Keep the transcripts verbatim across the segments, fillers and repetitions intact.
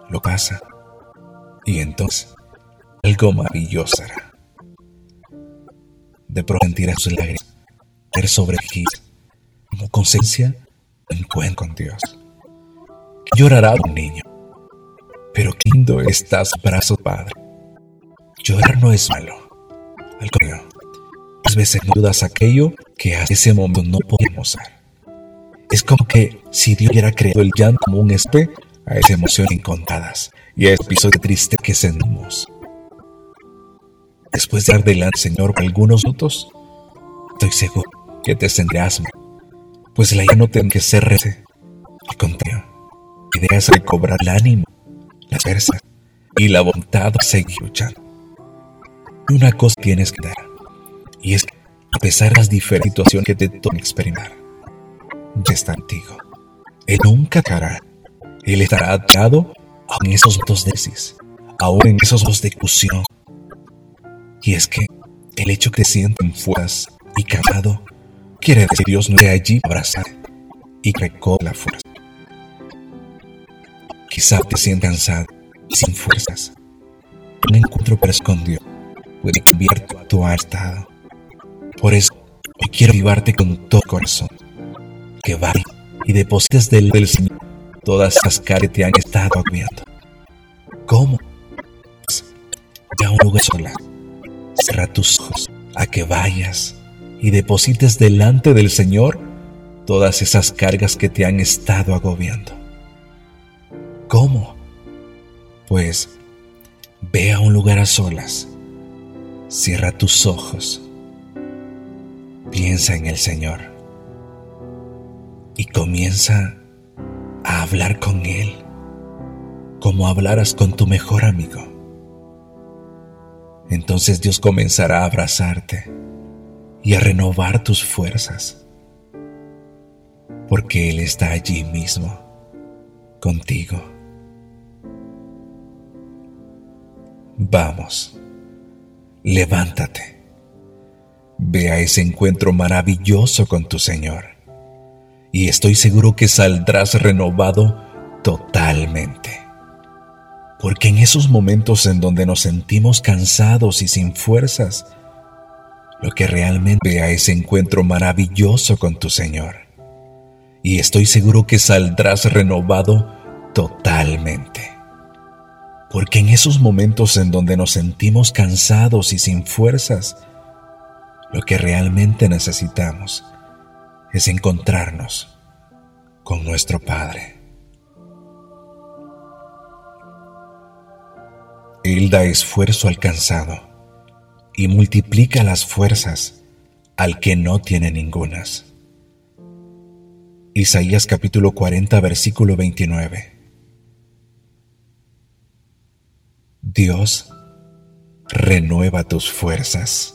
lo pasa, y entonces algo maravilloso hará. De pronto sentirás sus lágrimas caer sobre ti como conciencia de encuentro con Dios. Llorará un niño, pero qué lindo estás brazos Padre. Llorar no es malo, al contrario, a veces no dudas aquello que a ese momento no podemos dar. Es como que si Dios hubiera creado el llanto como un espe a esas emociones incontadas y a ese episodio triste que sentimos. Después de dar delante Señor por algunos minutos, estoy seguro que te sentirás mal, pues la idea no tiene que ser rece, al contrario, la idea es recobrar el ánimo, las fuerzas y la voluntad de seguir luchando. Y una cosa tienes que dar, y es que a pesar de las diferentes situaciones que te tocan experimentar, ya está contigo. Él nunca te hará. Él estará atado aún en esos momentos de crisis, aún en esos momentos de discusión. Y es que el hecho que te sientas fuerzas y cansado quiere decir que Dios no esté allí para abrazarte y recobre la fuerza. Quizá te sientas cansado y sin fuerzas. Un encuentro personal con Dios puede cambiar tu actual estado. Por eso, hoy quiero avivarte con todo corazón. Que vayas y deposites del, del Señor todas esas cargas que te han estado agobiando. ¿Cómo? Pues, ve a un lugar sola. Cierra tus ojos a que vayas y deposites delante del Señor todas esas cargas que te han estado agobiando. ¿Cómo? Pues, ve a un lugar a solas. Cierra tus ojos. Piensa en el Señor. Y comienza a hablar con Él como hablaras con tu mejor amigo. Entonces Dios comenzará a abrazarte y a renovar tus fuerzas, porque Él está allí mismo, contigo. Vamos, levántate, ve a ese encuentro maravilloso con tu Señor. Y estoy seguro que saldrás renovado totalmente. Porque en esos momentos en donde nos sentimos cansados y sin fuerzas, lo que realmente ve a ese encuentro maravilloso con tu Señor. Y estoy seguro que saldrás renovado totalmente. Porque en esos momentos en donde nos sentimos cansados y sin fuerzas, lo que realmente necesitamos es encontrarnos con nuestro Padre. Él da esfuerzo al cansado y multiplica las fuerzas al que no tiene ningunas. Isaías capítulo cuarenta, versículo veintinueve. Dios renueva tus fuerzas.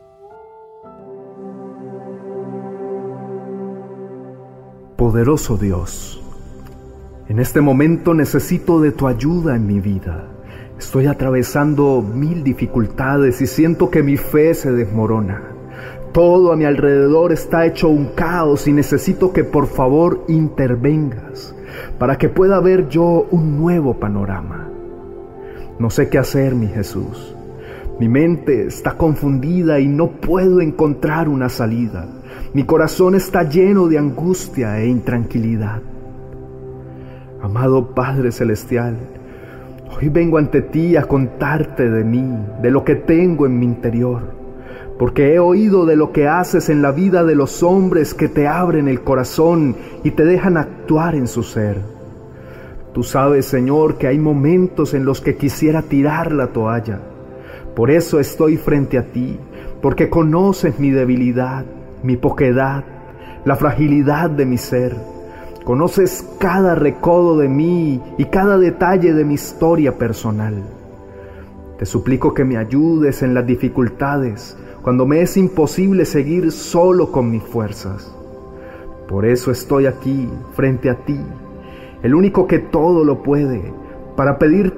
Poderoso Dios, en este momento necesito de tu ayuda en mi vida. Estoy atravesando mil dificultades y siento que mi fe se desmorona. Todo a mi alrededor está hecho un caos y necesito que por favor intervengas para que pueda ver yo un nuevo panorama. No sé qué hacer, mi Jesús. Mi mente está confundida y no puedo encontrar una salida. Mi corazón está lleno de angustia e intranquilidad. Amado Padre Celestial, hoy vengo ante ti a contarte de mí, de lo que tengo en mi interior, porque he oído de lo que haces en la vida de los hombres que te abren el corazón y te dejan actuar en su ser. Tú sabes, Señor, que hay momentos en los que quisiera tirar la toalla. Por eso estoy frente a ti, porque conoces mi debilidad, mi poquedad, la fragilidad de mi ser. Conoces cada recodo de mí y cada detalle de mi historia personal. Te suplico que me ayudes en las dificultades, cuando me es imposible seguir solo con mis fuerzas. Por eso estoy aquí, frente a ti, el único que todo lo puede, para pedirte